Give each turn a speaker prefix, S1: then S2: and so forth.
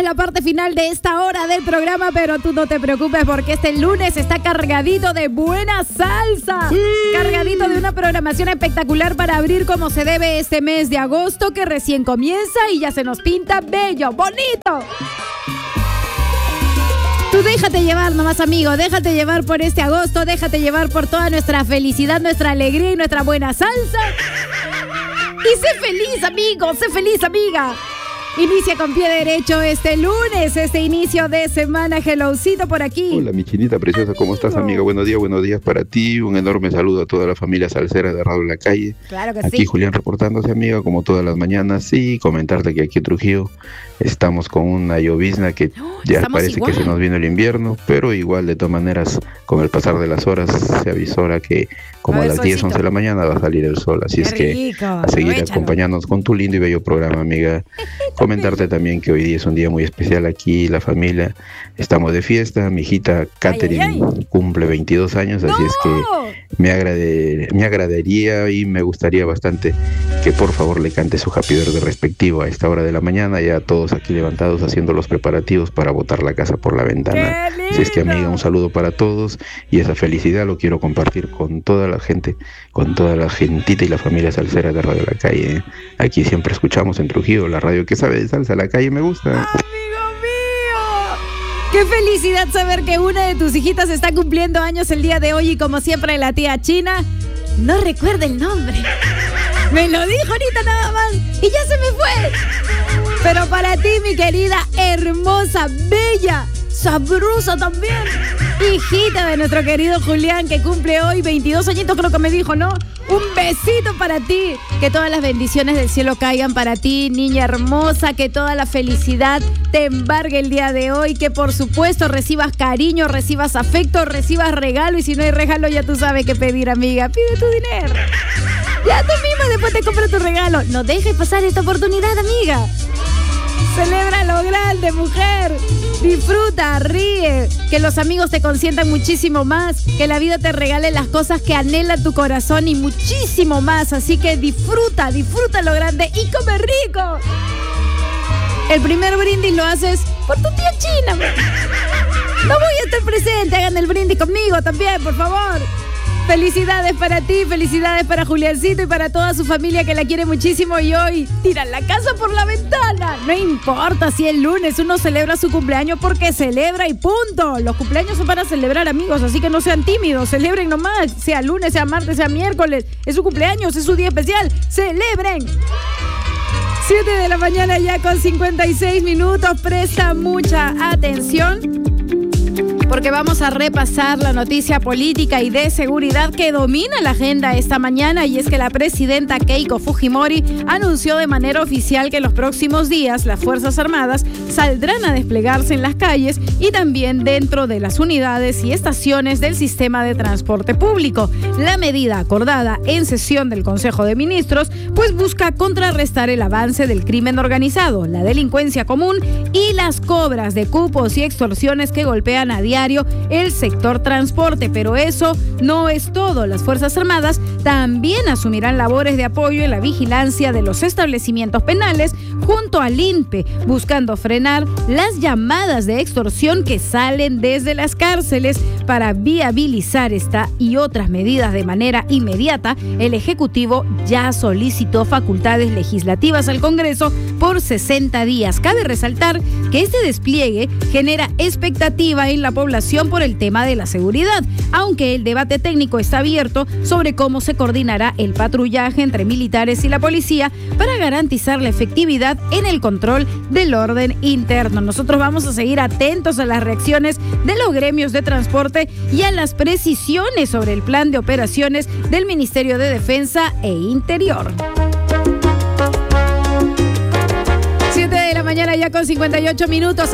S1: la parte final de esta hora del programa, pero tú no te preocupes porque este lunes está cargadito de buena salsa. Sí. Cargadito de una programación espectacular para abrir como se debe este mes de agosto que recién comienza y ya se nos pinta bello, bonito. Tú déjate llevar nomás, amigo, déjate llevar por este agosto, déjate llevar por toda nuestra felicidad, nuestra alegría y nuestra buena salsa. Y sé feliz, amigo, sé feliz, amiga. Inicia con pie derecho este lunes, este inicio de semana. Hellocito por aquí.
S2: Hola, mi chinita preciosa, ¿cómo estás, amiga? Buenos días para ti. Un enorme saludo a toda la familia salsera de Radio La Calle.
S1: Claro que
S2: aquí
S1: sí.
S2: Julián reportándose, amiga, como todas las mañanas. Y comentarte que aquí en Trujillo estamos con una llovizna que ya parece igual. Que se nos vino el invierno, pero igual, de todas maneras, con el pasar de las horas, se avisora que como a las 10, 11 de la mañana va a salir el sol. Así es que a seguir acompañándonos con tu lindo y bello programa, amiga. Comentarte también que hoy día es un día muy especial aquí, la familia, estamos de fiesta, mi hijita Katherine cumple 22 años, así es que me agradaría y me gustaría bastante que por favor le cante su Happy Birthday respectivo a esta hora de la mañana, ya todos aquí levantados haciendo los preparativos para botar la casa por la ventana. Así es que, amiga, un saludo para todos y esa felicidad lo quiero compartir con toda la gente, con toda la gentita y la familia salsera de Radio La Calle. Aquí siempre escuchamos en Trujillo la radio que sabe de salsa. La Calle me gusta.
S1: ¡Amigo mío! ¡Qué felicidad saber que una de tus hijitas está cumpliendo años el día de hoy! Y como siempre, la tía China no recuerda el nombre. Me lo dijo ahorita nada más y ya se me fue. Pero para ti, mi querida, hermosa, bella, sabrosa también, hijita de nuestro querido Julián, que cumple hoy 22 añitos, creo que me dijo, ¿no? Un besito para ti, que todas las bendiciones del cielo caigan para ti, niña hermosa, que toda la felicidad te embargue el día de hoy, que por supuesto recibas cariño, recibas afecto, recibas regalo, y si no hay regalo ya tú sabes qué pedir, amiga, pide tu dinero. Ya tú misma después te compras tu regalo. No dejes pasar esta oportunidad, amiga. Celebra lo grande, mujer. Disfruta, ríe. Que los amigos te consientan muchísimo más. Que la vida te regale las cosas que anhela tu corazón y muchísimo más. Así que disfruta lo grande y come rico. El primer brindis lo haces por tu tía China. No voy a estar presente. Hagan el brindis conmigo también, por favor. Felicidades para ti, felicidades para Juliancito y para toda su familia que la quiere muchísimo y hoy tiran la casa por la ventana. No importa si es lunes, uno celebra su cumpleaños porque celebra y punto. Los cumpleaños son para celebrar, amigos, así que no sean tímidos, celebren nomás, sea lunes, sea martes, sea miércoles. Es su cumpleaños, es su día especial, celebren. 7 de la mañana ya con 56 minutos, presta mucha atención. Porque vamos a repasar la noticia política y de seguridad que domina la agenda esta mañana, y es que la presidenta Keiko Fujimori anunció de manera oficial que en los próximos días las Fuerzas Armadas saldrán a desplegarse en las calles y también dentro de las unidades y estaciones del sistema de transporte público. La medida acordada en sesión del Consejo de Ministros pues busca contrarrestar el avance del crimen organizado, la delincuencia común y las cobras de cupos y extorsiones que golpean a diario el sector transporte, pero eso no es todo. Las Fuerzas Armadas también asumirán labores de apoyo en la vigilancia de los establecimientos penales junto al INPE, buscando frenar las llamadas de extorsión que salen desde las cárceles. Para viabilizar esta y otras medidas de manera inmediata, el Ejecutivo ya solicitó facultades legislativas al Congreso por 60 días. Cabe resaltar que este despliegue genera expectativa en la población por el tema de la seguridad, aunque el debate técnico está abierto sobre cómo se coordinará el patrullaje entre militares y la policía para garantizar la efectividad en el control del orden interno. Nosotros vamos a seguir atentos a las reacciones de los gremios de transporte y a las precisiones sobre el plan de operaciones del Ministerio de Defensa e Interior. 7 de la mañana ya con 58 minutos.